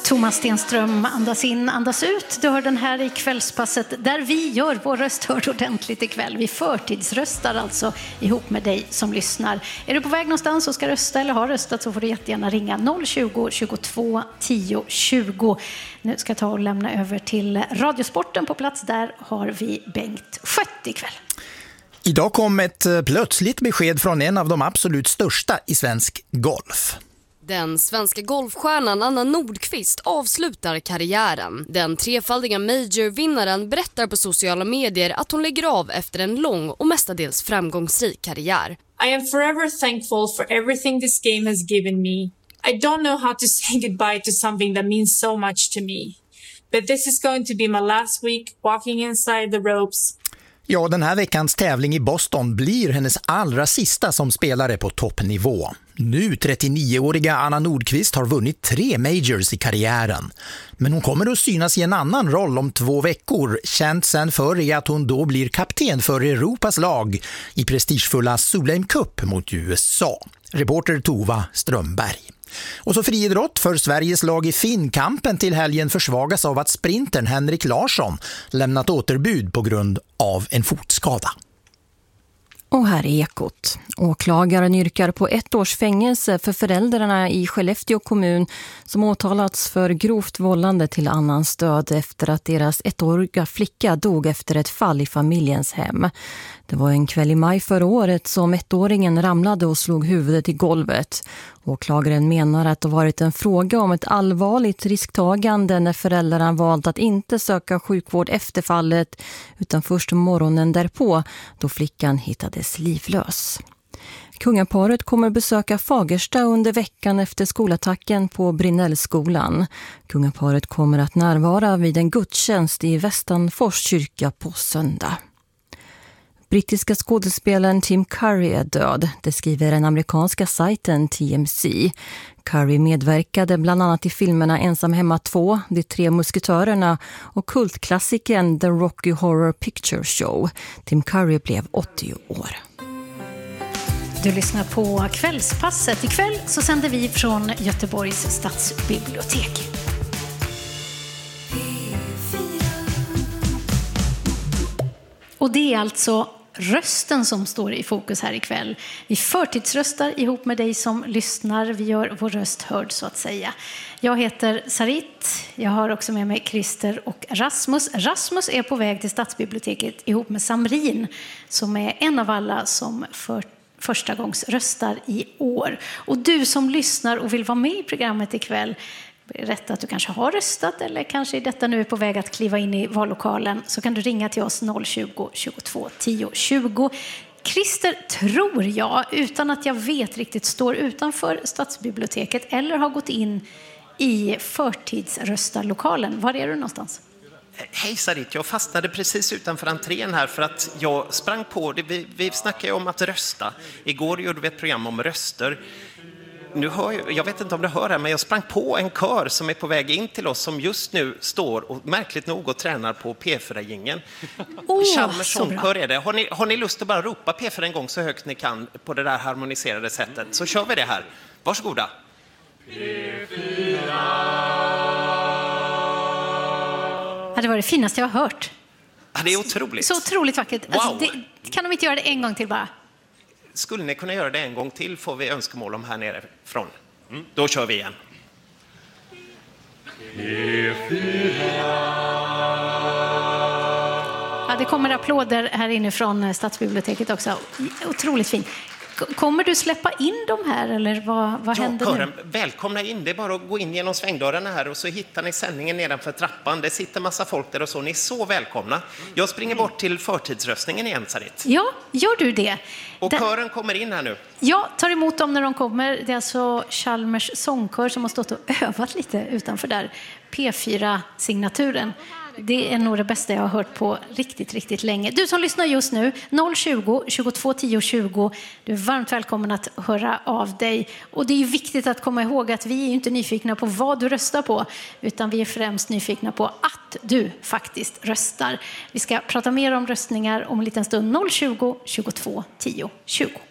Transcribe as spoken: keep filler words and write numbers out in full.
Thomas Stenström, andas in, andas ut. Du hör den här i kvällspasset där vi gör vår röst hörd ordentligt ikväll. Vi förtidsröstar alltså ihop med dig som lyssnar. Är du på väg någonstans och ska rösta eller har röstat så får du jättegärna ringa noll tjugo, tjugotvå, tio, tjugo. Nu ska jag ta och lämna över till Radiosporten. På plats där har vi Bengt Skött ikväll. Idag kom ett plötsligt besked från en av de absolut största i svensk golf. Den svenska golfstjärnan Anna Nordqvist avslutar karriären. Den trefaldiga major-vinnaren berättar på sociala medier att hon lägger av efter en lång och mestadels framgångsrik karriär. I am forever thankful for everything this game has given me. I don't know how to say goodbye to something that means so much to me. But this is going to be my last week walking inside the ropes. Ja, den här veckans tävling i Boston blir hennes allra sista som spelare på toppnivå. Nu trettionioåriga Anna Nordqvist har vunnit tre majors i karriären. Men hon kommer att synas i en annan roll om två veckor. Känt sen förr är att hon då blir kapten för Europas lag i prestigefulla Solheim Cup mot U S A. Reporter Tova Strömberg. Och så friidrott för Sveriges lag i finkampen till helgen försvagas av att sprintern Henrik Larsson lämnat återbud på grund av en fotskada. Och här är Ekot. Åklagaren yrkar på ett års fängelse för föräldrarna i Skellefteå kommun som åtalats för grovt vållande till annans död efter att deras ettåriga flicka dog efter ett fall i familjens hem. Det var en kväll i maj förra året som ettåringen ramlade och slog huvudet i golvet. Åklagaren menar att det varit en fråga om ett allvarligt risktagande när föräldrarna valt att inte söka sjukvård efter fallet utan först morgonen därpå då flickan hittades livlös. Kungaparet kommer besöka Fagersta under veckan efter skolattacken på Brinnellskolan. Kungaparet kommer att närvara vid en gudstjänst i Västanfors kyrka på söndag. Brittiska skådespelaren Tim Curry är död, det skriver den amerikanska sajten T M C. Curry medverkade bland annat i filmerna Ensam hemma två, De tre musketörerna och kultklassikern The Rocky Horror Picture Show. Tim Curry blev åttio år. Du lyssnar på Kvällspasset. Ikväll så sänder vi från Göteborgs stadsbibliotek. Och det är alltså rösten som står i fokus här ikväll. Vi förtidsröstar ihop med dig som lyssnar. Vi gör vår röst hörd så att säga. Jag heter Sarit. Jag har också med mig Christer och Rasmus. Rasmus är på väg till stadsbiblioteket ihop med Samrin som är en av alla som för första gångs röstar i år. Och du som lyssnar och vill vara med i programmet ikväll, berätta att du kanske har röstat eller kanske i detta nu är på väg att kliva in i vallokalen, så kan du ringa till oss noll tjugo, tjugotvå, tio, tjugo. Christer, tror jag, utan att jag vet riktigt, står utanför stadsbiblioteket eller har gått in i förtidsröstarlokalen. Var är du någonstans? Hej Sarit, jag fastnade precis utanför entrén här för att jag sprang på det. Vi, vi snackade ju om att rösta. Igår gjorde vi ett program om röster. Nu hör jag, jag vet inte om du hör här, men jag sprang på en kör som är på väg in till oss som just nu står och märkligt nog och tränar på P fyra-gingen. Oh, Chalmers sångkör är det. Har ni, har ni lust att bara ropa P fyra en gång så högt ni kan på det där harmoniserade sättet? Så kör vi det här. Varsågoda. P fyra. Ja, det var det finaste jag har hört. Ja, det är otroligt. Så otroligt vackert. Wow. Alltså, det, kan de inte göra det en gång till bara? Skulle ni kunna göra det en gång till får vi önskemål om här nere från. Mm. Då kör vi igen. Ja, det kommer applåder här inifrån stadsbiblioteket också. Otroligt fint. Kommer du släppa in dem här eller vad, vad ja, händer kören, nu? Välkomna in. Det är bara att gå in genom svängdörrarna här och så hittar ni sändningen nedanför trappan. Det sitter massa folk där och så. Ni är så välkomna. Jag springer bort till förtidsröstningen igen, Sarit. Ja, gör du det? Och det... kören kommer in här nu. Ja, tar emot dem när de kommer. Det är alltså Chalmers sångkör som har stått och övat lite utanför där. P fyra-signaturen. Det är nog det bästa jag har hört på riktigt, riktigt länge. Du som lyssnar just nu, noll tjugo, tjugotvå, tio, tjugo. Du är varmt välkommen att höra av dig. Och det är ju viktigt att komma ihåg att vi är ju inte nyfikna på vad du röstar på, utan vi är främst nyfikna på att du faktiskt röstar. Vi ska prata mer om röstningar om en liten stund. noll tjugo, tjugotvå, tio, tjugo.